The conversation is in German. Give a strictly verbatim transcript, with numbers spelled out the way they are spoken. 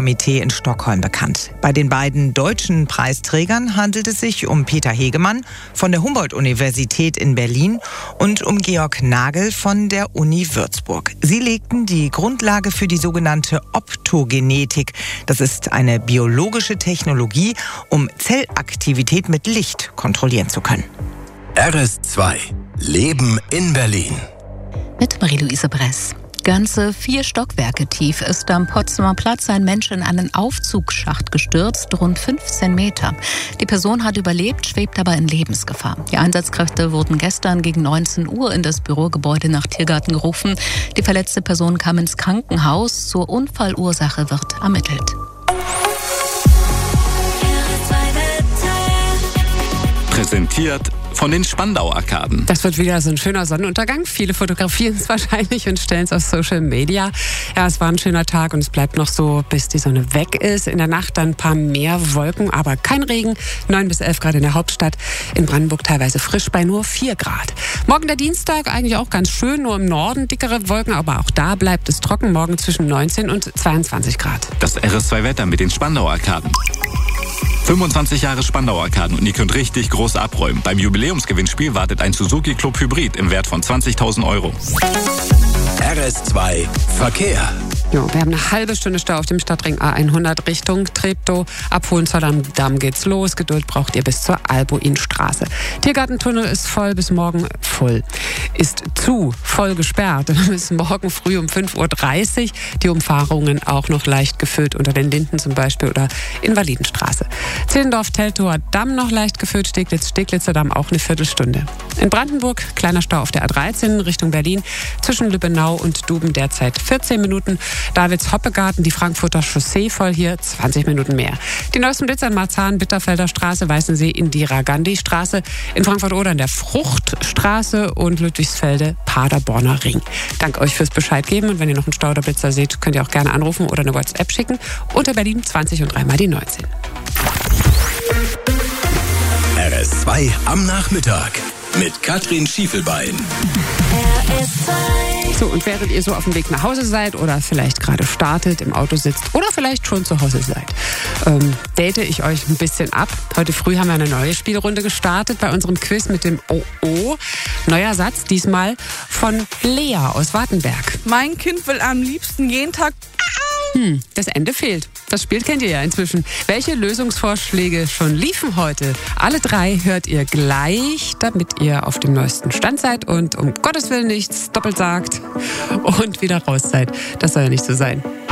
Komitee in Stockholm bekannt. Bei den beiden deutschen Preisträgern handelt es sich um Peter Hegemann von der Humboldt-Universität in Berlin und um Georg Nagel von der Uni Würzburg. Sie legten die Grundlage für die sogenannte Optogenetik. Das ist eine biologische Technologie, um Zellaktivität mit Licht kontrollieren zu können. R S zwei Leben in Berlin. Mit Marie-Louise Bress. Ganze vier Stockwerke tief ist am Potsdamer Platz ein Mensch in einen Aufzugsschacht gestürzt, rund fünfzehn Meter. Die Person hat überlebt, schwebt aber in Lebensgefahr. Die Einsatzkräfte wurden gestern gegen neunzehn Uhr in das Bürogebäude nach Tiergarten gerufen. Die verletzte Person kam ins Krankenhaus. Zur Unfallursache wird ermittelt. Präsentiert von den Spandau-Arkaden. Das wird wieder so ein schöner Sonnenuntergang. Viele fotografieren es wahrscheinlich und stellen es auf Social Media. Ja, es war ein schöner Tag und es bleibt noch so, bis die Sonne weg ist. In der Nacht dann ein paar mehr Wolken, aber kein Regen. neun bis elf Grad in der Hauptstadt. In Brandenburg teilweise frisch bei nur vier Grad. Morgen der Dienstag eigentlich auch ganz schön, nur im Norden dickere Wolken, aber auch da bleibt es trocken. Morgen zwischen neunzehn und zweiundzwanzig Grad. Das R S zwei Wetter mit den Spandau-Arkaden. fünfundzwanzig Jahre Spandau-Arkaden und ihr könnt richtig groß abräumen. Beim Jubiläumsgewinnspiel wartet ein Suzuki Club Hybrid im Wert von zwanzigtausend Euro. R S zwei Verkehr. Jo, wir haben eine halbe Stunde Stau auf dem Stadtring A hundert Richtung Treptow. Ab Hohenzollern-Damm geht's los. Geduld braucht ihr bis zur Albuinstraße. Tiergartentunnel ist voll bis morgen voll. Ist zu voll gesperrt. Bis morgen früh um fünf Uhr dreißig. Die Umfahrungen auch noch leicht gefüllt unter den Linden zum Beispiel oder Invalidenstraße. Zehlendorf-Teltower Damm noch leicht gefüllt. Steglitz-Steglitzer Damm auch eine Viertelstunde. In Brandenburg kleiner Stau auf der A dreizehn Richtung Berlin. Zwischen Lübbenau und Duben derzeit vierzehn Minuten. Davids-Hoppegarten, die Frankfurter Chaussee voll hier, zwanzig Minuten mehr. Die neuesten Blitzer in Marzahn, Bitterfelder Straße, Weißensee, Indira-Gandhi-Straße, in Frankfurt-Oder in der Fruchtstraße und Ludwigsfelde, Paderborner Ring. Danke euch fürs Bescheid geben und wenn ihr noch einen Stau oder Blitzer seht, könnt ihr auch gerne anrufen oder eine WhatsApp schicken. Unter Berlin zwanzig und dreimal die neunzehn. R S zwei am Nachmittag mit Katrin Schiefelbein. R S zwei. So, und während ihr so auf dem Weg nach Hause seid oder vielleicht gerade startet, im Auto sitzt oder vielleicht schon zu Hause seid, ähm, date ich euch ein bisschen ab. Heute früh haben wir eine neue Spielrunde gestartet bei unserem Quiz mit dem O O. Neuer Satz, diesmal von Lea aus Wartenberg. Mein Kind will am liebsten jeden Tag... Hm, das Ende fehlt. Das Spiel kennt ihr ja inzwischen. Welche Lösungsvorschläge schon liefen heute? Alle drei hört ihr gleich, damit ihr auf dem neuesten Stand seid und um Gottes Willen nichts doppelt sagt und wieder raus seid. Das soll ja nicht so sein.